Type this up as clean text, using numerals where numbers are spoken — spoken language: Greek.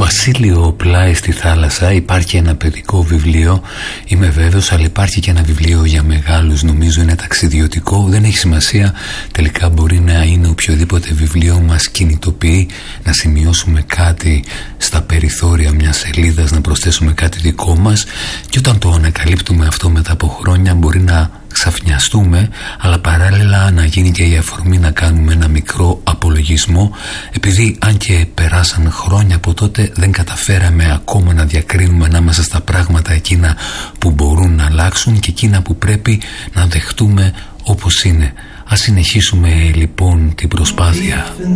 Βασίλειο πλάι στη θάλασσα υπάρχει ένα παιδικό βιβλίο, είμαι βέβαιος, αλλά υπάρχει και ένα βιβλίο για μεγάλους, νομίζω είναι ταξιδιωτικό, δεν έχει σημασία, τελικά μπορεί να είναι οποιοδήποτε βιβλίο μας κινητοποιεί να σημειώσουμε κάτι στα περιθώρια μιας σελίδας, να προσθέσουμε κάτι δικό μας, και όταν το ανακαλύπτουμε αυτό μετά από χρόνια μπορεί να ξαφνιαστούμε, αλλά παράλληλα να γίνει και η αφορμή να κάνουμε ένα μικρό απολογισμό, επειδή αν και περάσαν χρόνια από τότε δεν καταφέραμε ακόμα να διακρίνουμε ανάμεσα στα πράγματα εκείνα που μπορούν να αλλάξουν και εκείνα που πρέπει να δεχτούμε όπως είναι. Ας συνεχίσουμε λοιπόν την προσπάθεια.